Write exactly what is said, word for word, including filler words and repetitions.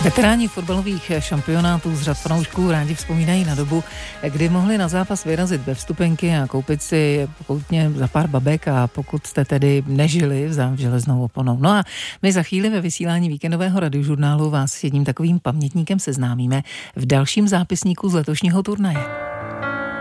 Veteráni fotbalových šampionátů z řad fanoušků rádi vzpomínají na dobu, kdy mohli na zápas vyrazit ve vstupenky a koupit si pokoutně za pár babek, a pokud jste tedy nežili v železnou oponou. No a my za chvíli ve vysílání víkendového radiožurnálu vás s jedním takovým pamětníkem seznámíme v dalším zápisníku z letošního turnaje.